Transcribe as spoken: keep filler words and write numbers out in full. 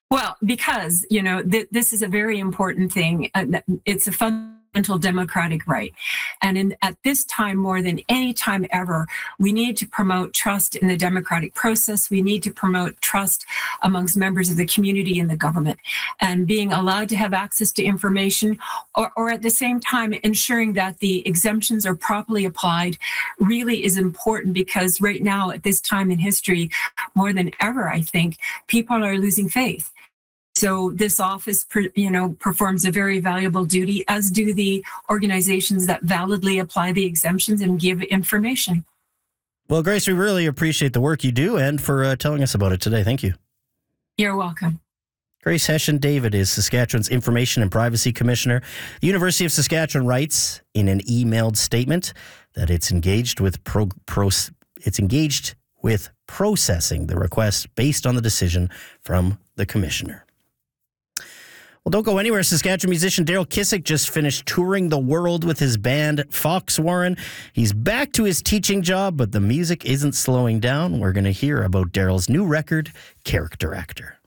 Well, because, you know, th- this is a very important thing. Uh, it's a fundamental democratic right. And in, at this time, more than any time ever, we need to promote trust in the democratic process. We need to promote trust amongst members of the community and the government. And being allowed to have access to information, or, or at the same time, ensuring that the exemptions are properly applied really is important, because right now, at this time in history, more than ever, I think, people are losing faith. So this office, you know, performs a very valuable duty, as do the organizations that validly apply the exemptions and give information. Well, Grace, we really appreciate the work you do and for uh, telling us about it today. Thank you. You're welcome. Grace Hession-David is Saskatchewan's Information and Privacy Commissioner. The University of Saskatchewan writes in an emailed statement that it's engaged with pro, pro, it's engaged with processing the request based on the decision from the commissioner. Well, don't go anywhere. Saskatchewan musician Daryl Kissick just finished touring the world with his band Foxwarren. He's back to his teaching job, but the music isn't slowing down. We're going to hear about Daryl's new record, Character Actor.